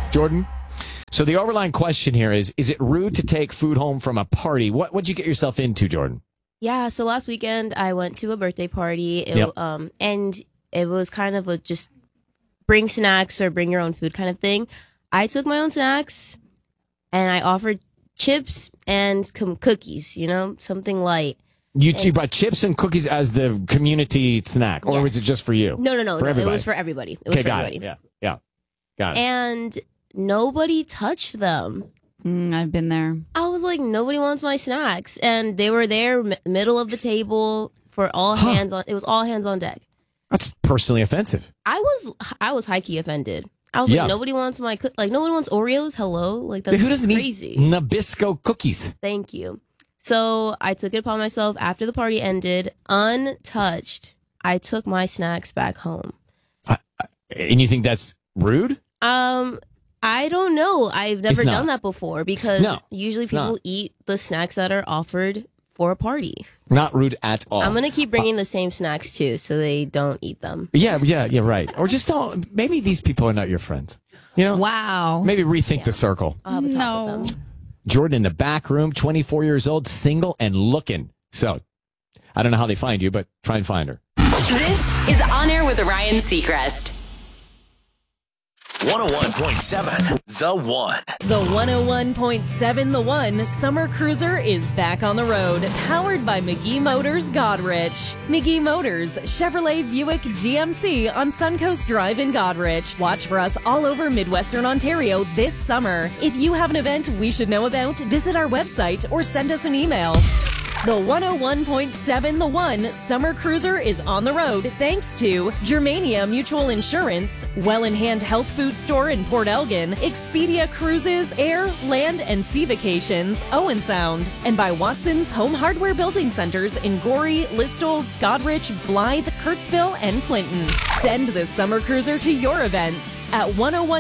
Jordan? So the overlying question here is it rude to take food home from a party? What'd you get yourself into, Jordan? Yeah, so last weekend I went to a birthday party, and it was kind of a just bring snacks or bring your own food kind of thing. I took my own snacks, and I offered chips and some cookies, something light. You brought chips and cookies as the community snack, or was it just for you? No. It was for everybody. Got it. Yeah. Got it. And nobody touched them. I've been there. I was like, nobody wants my snacks. And they were there, middle of the table, for all hands on. It was all hands on deck. That's personally offensive. I was high-key offended. I was like, nobody wants my nobody wants Oreos. Hello, like that's who doesn't crazy. Eat Nabisco cookies? Thank you. So I took it upon myself after the party ended, untouched. I took my snacks back home. And you think that's rude? I don't know. I've never done that before because usually people eat the snacks that are offered for a party. Not rude at all. I'm going to keep bringing the same snacks too so they don't eat them. Yeah, right. Or just don't. Maybe these people are not your friends. Wow. Maybe rethink the circle. I'll have a talk with them. Jordan in the back room, 24 years old, single and looking. So I don't know how they find you, but try and find her. This is On Air with Ryan Seacrest. 101.7 The One. The 101.7 The One Summer Cruiser is back on the road, powered by McGee Motors Godrich. McGee Motors, Chevrolet Buick GMC on Suncoast Drive in Godrich. Watch for us all over Midwestern Ontario this summer. If you have an event we should know about, visit our website or send us an email. The 101.7 The One Summer Cruiser is on the road thanks to Germania Mutual Insurance, Well in Hand Health Food Store in Port Elgin, Expedia Cruises, Air, Land, and Sea Vacations, Owen Sound, and by Watson's Home Hardware Building Centers in Gorey, Listowel, Godrich, Blythe, Kirksville, and Clinton. Send the Summer Cruiser to your events at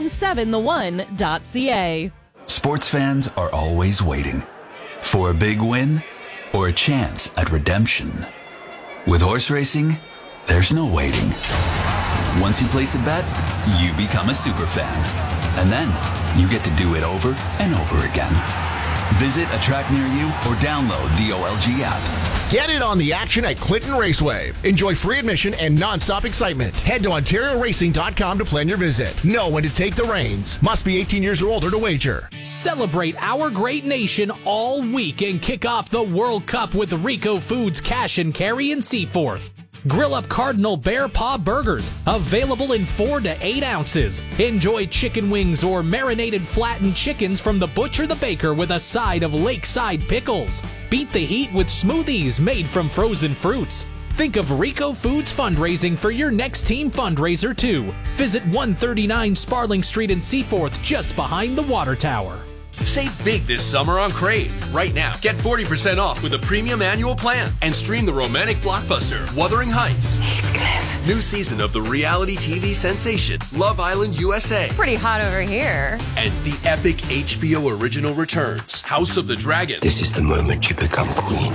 1017thone.ca. Sports fans are always waiting for a big win or a chance at redemption. With horse racing, there's no waiting. Once you place a bet, you become a super fan. And then you get to do it over and over again. Visit a track near you or download the OLG app. Get in on the action at Clinton Raceway. Enjoy free admission and non-stop excitement. Head to OntarioRacing.com to plan your visit. Know when to take the reins. Must be 18 years or older to wager. Celebrate our great nation all week and kick off the World Cup with Rico Foods Cash and Carry in Seaforth. Grill up Cardinal Bear Paw Burgers, available in 4 to 8 ounces. Enjoy chicken wings or marinated flattened chickens from the butcher, the baker, with a side of lakeside pickles. Beat the heat with smoothies made from frozen fruits. Think of Rico Foods fundraising for your next team fundraiser too. Visit 139 Sparling Street in Seaforth, just behind the water tower. Save big this summer on Crave. Right now, get 40% off with a premium annual plan and stream the romantic blockbuster Wuthering Heights. Heathcliff. New season of the reality TV sensation Love Island USA. Pretty hot over here. And the epic HBO original returns House of the Dragon. This is the moment you become queen.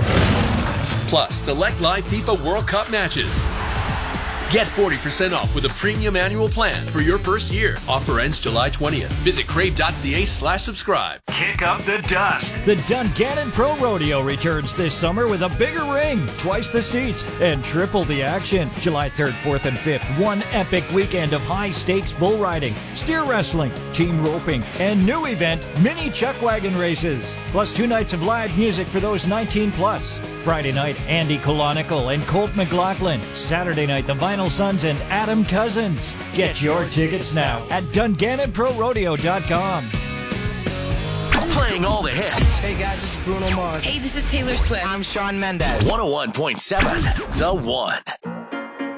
Plus, select live FIFA World Cup matches. Get 40% off with a premium annual plan for your first year. Offer ends July 20th. Visit crave.ca/subscribe. Kick up the dust. The Dungannon Pro Rodeo returns this summer with a bigger ring, twice the seats, and triple the action. July 3rd, 4th, and 5th. One epic weekend of high-stakes bull riding, steer wrestling, team roping, and new event, mini chuck wagon races. Plus 2 nights of live music for those 19 plus. Friday night, Andy Colonical and Colt McLaughlin. Saturday night, the Vinyl Sons and Adam Cousins. Get your tickets now at Dungannon-ProRodeo.com. Playing all the hits. Hey guys, this is Bruno Mars. Hey, this is Taylor Swift. I'm Shawn Mendes. 101.7 The One.